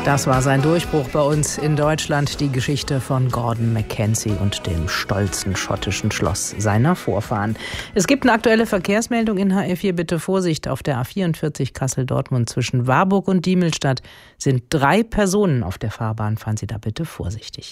Das war sein Durchbruch bei uns in Deutschland, die Geschichte von Gordon Mackenzie und dem stolzen schottischen Schloss seiner Vorfahren. Es gibt eine aktuelle Verkehrsmeldung in HR4. Bitte Vorsicht, auf der A44 Kassel-Dortmund zwischen Warburg und Diemelstadt sind 3 Personen auf der Fahrbahn. Fahren Sie da bitte vorsichtig.